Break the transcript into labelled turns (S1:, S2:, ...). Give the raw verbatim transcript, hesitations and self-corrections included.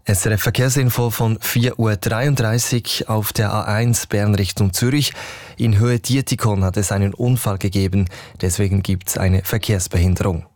S1: S R F Verkehrsinfo von vier Uhr dreiunddreißig auf der A eins Bern Richtung Zürich. In Höhe Dietikon hat es einen Unfall gegeben, deswegen gibt es eine Verkehrsbehinderung.